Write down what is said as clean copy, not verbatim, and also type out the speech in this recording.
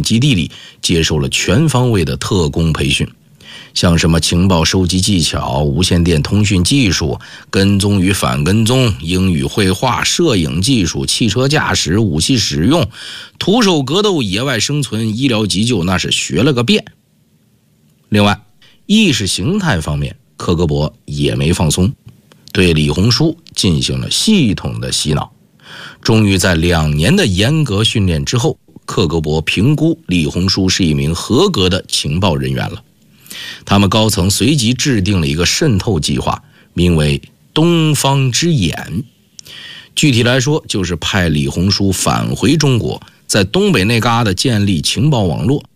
基地里接受了全方位的特工培训，像什么情报收集技巧、无线电通讯技术、跟踪与反跟踪、英语绘画、摄影技术、汽车驾驶、武器使用、徒手格斗、野外生存、医疗急救，那是学了个遍。另外，意识形态方面，克格勃也没放松，对李鸿书进行了系统的洗脑。终于在2年的严格训练之后，克格勃评估李鸿书是一名合格的情报人员了。他们高层随即制定了一个渗透计划，名为东方之眼。具体来说，就是派李鸿书返回中国，在东北那旮瘩建立情报网络，